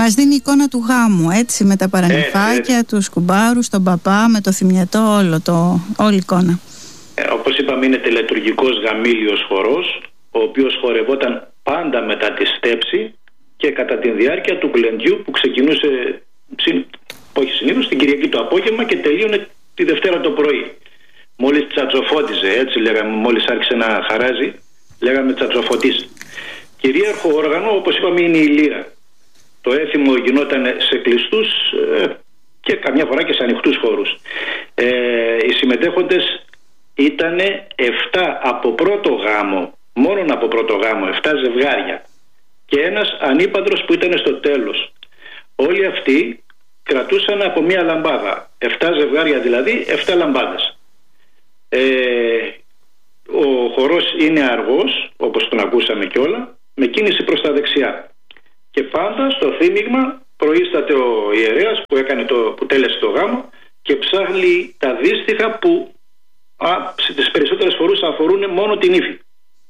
Μας δίνει εικόνα του γάμου, έτσι, με τα παρανυφάκια, τους κουμπάρους, τον παπά, με το θυμιατό, όλη η εικόνα. Όπως είπαμε, είναι τελετουργικός γαμήλιος χορός, ο οποίος χορευόταν πάντα μετά τη στέψη και κατά τη διάρκεια του γλεντιού που ξεκινούσε, όχι συνήθως, την Κυριακή το απόγευμα και τελείωνε τη Δευτέρα το πρωί. Μόλις τσατσοφώτιζε, έτσι λέγαμε, μόλις άρχισε να χαράζει, λέγαμε τσατσοφωτής. Κυρίαρχο όργανο, όπως είπαμε, είναι η λύρα. Το έθιμο γινόταν σε κλειστούς και καμιά φορά και σε ανοιχτούς χώρους. Οι συμμετέχοντες ήταν 7 από πρώτο γάμο, μόνον από πρώτο γάμο, 7 ζευγάρια και ένας ανήπαντρος που ήταν στο τέλος. Όλοι αυτοί κρατούσαν από μία λαμπάδα, 7 ζευγάρια δηλαδή, 7 λαμπάδες. Ο χορός είναι αργός, όπως τον ακούσαμε κιόλα, με κίνηση προς τα δεξιά. Και πάντα στο θύμιγμα προείσταται ο ιερέας που τέλεσε το γάμο και ψάχνει τα δύστιχα που στις περισσότερες φορές αφορούν μόνο την ύφη.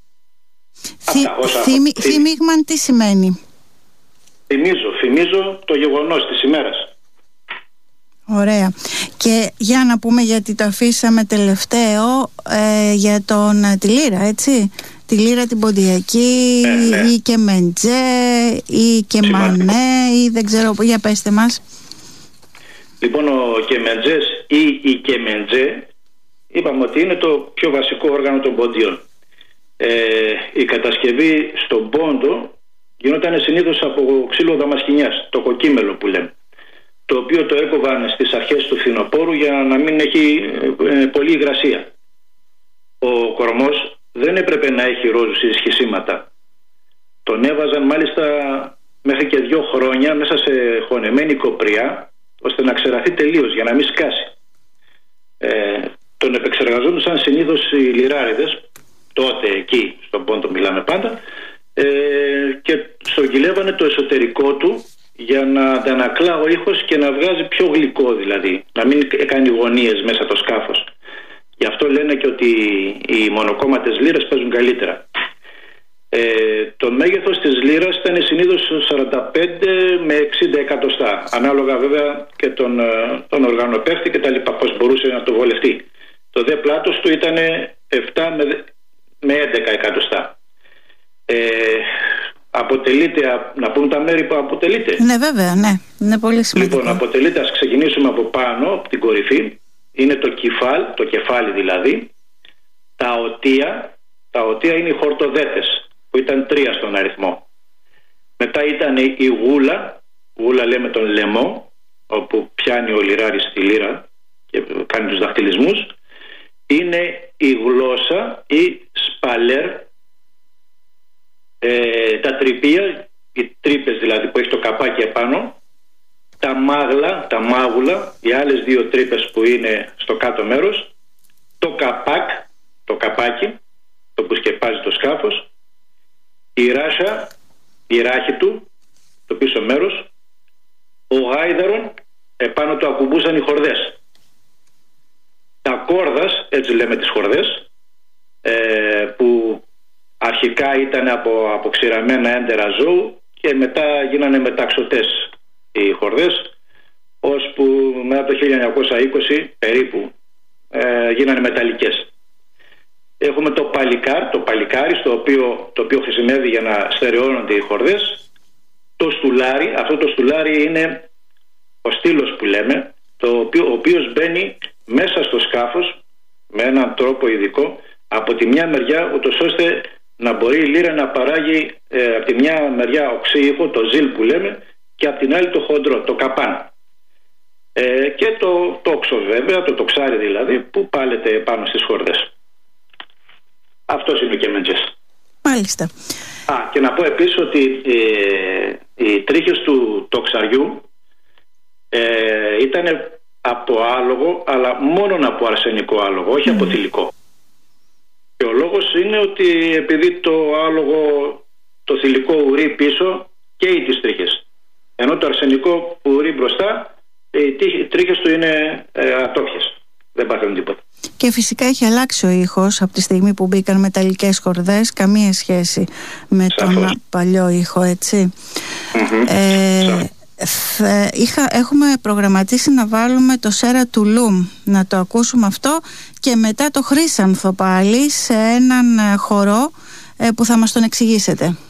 Θύμιγμα τι σημαίνει? Θυμίζω το γεγονός της ημέρας. Ωραία. Και για να πούμε, γιατί το αφήσαμε τελευταίο, για τη λύρα, έτσι. Τη λύρα την ποντιακή, ή και μεντζέ, ή και μανέ, ή δεν ξέρω, για πέστε μας. Λοιπόν, ο κεμεντζές ή η κεμεντζέ, είπαμε ότι είναι το πιο βασικό όργανο των ποντιών. Η κατασκευή στον πόντο γινόταν συνήθως από ξύλο δαμασκηνιάς, το κοκκίμελο που λέμε, το οποίο το έκοβαν στις αρχές του φθινοπόρου για να μην έχει πολλή υγρασία. Ο κορμός δεν έπρεπε να έχει ρόζους ή σχισίματα. Τον έβαζαν μάλιστα μέχρι και 2 χρόνια μέσα σε χωνεμένη κοπριά, ώστε να ξεραθεί τελείως για να μην σκάσει. Τον επεξεργαζόντουσαν συνήθως οι λιράριδες, τότε εκεί στον πόντο μιλάμε πάντα, και στρογγυλεύανε το εσωτερικό του για να αντανακλά ο ήχος και να βγάζει πιο γλυκό, δηλαδή να μην κάνει γωνίες μέσα το σκάφος. Γι' αυτό λένε και ότι οι μονοκόμματες λύρες παίζουν καλύτερα. Το μέγεθος της λύρας ήταν συνήθως 45 με 60 εκατοστά, ανάλογα βέβαια και τον οργανοπαίχτη και τα λοιπά, πώς μπορούσε να το βολευτεί. Το δε πλάτος του ήταν 7 με 11 εκατοστά. Αποτελείται, να πούμε τα μέρη που αποτελείται. Ναι, βέβαια, ναι. Είναι πολύ σημαντικό. Λοιπόν, αποτελείται, ας ξεκινήσουμε από πάνω, από την κορυφή. Είναι το κεφάλι δηλαδή. Τα οτεία είναι οι χορτοδέτες, που ήταν 3 στον αριθμό. Μετά ήταν η γούλα λέμε τον λαιμό, όπου πιάνει ο λιράρης τη λύρα και κάνει τους δαχτυλισμούς. Είναι η γλώσσα ή σπαλέρ, τα τρυπία, οι τρύπες δηλαδή που έχει το καπάκι επάνω, τα μάγουλα, οι άλλες 2 τρύπες που είναι στο κάτω μέρος, το καπάκι, το που σκεπάζει το σκάφος, η ράσα, η ράχη του, το πίσω μέρος, ο γάιδαρον, επάνω του ακουμπούσαν οι χορδές. Τα κόρδας, έτσι λέμε τις χορδές, που αρχικά ήταν από ξηραμένα έντερα ζώου και μετά γίνανε μεταξωτές οι χορδές, ώσπου μετά το 1920 περίπου γίνανε μεταλλικές. Έχουμε το παλικάρι, το οποίο χρησιμεύει για να στερεώνονται οι χορδές. Το στουλάρι, αυτό το στουλάρι είναι ο στήλος που λέμε, ο οποίος μπαίνει μέσα στο σκάφος με έναν τρόπο ειδικό από τη μια μεριά, ούτως ώστε να μπορεί η λύρα να παράγει από τη μια μεριά οξύ ήχο, το ζήλ που λέμε, και από την άλλη το χοντρό, το καπάν. Και το τόξο βέβαια, το τοξάρι δηλαδή, που πάλεται πάνω στις χορδές. Αυτός είναι ο κεμεντζές. Μάλιστα. Και να πω επίσης ότι οι τρίχες του τοξαριού ήταν από άλογο, αλλά μόνον από αρσενικό άλογο, όχι από θηλυκό. Και ο λόγος είναι ότι επειδή το άλογο, το θηλυκό ουρεί πίσω καίει τις τρίχες, ενώ το αρσενικό που ουρεί μπροστά, οι τρίχες του είναι ατόφιες, δεν πάθουν τίποτα. Και φυσικά έχει αλλάξει ο ήχος από τη στιγμή που μπήκαν μεταλλικές χορδές, καμία σχέση με τον παλιό ήχο, έτσι. Έχουμε προγραμματίσει να βάλουμε το Σέρα του Λουμ, να το ακούσουμε αυτό, και μετά το Χρύσανθο πάλι σε έναν χορό που θα μας τον εξηγήσετε.